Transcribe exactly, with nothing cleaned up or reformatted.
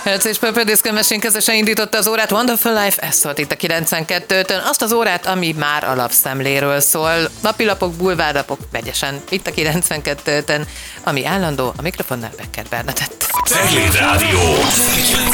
Herc és Pöpö diszkölmesén közösen indította az órát. Wonderful Life, ez szólt itt a kilencvenkettőtön. Azt az órát, ami már a lapszemléről szól. Napilapok, bulvárlapok, vegyesen itt a kilencvenkettőtön, ami állandó, a mikrofonnál Becker Bernadett. Cegléd Rádió.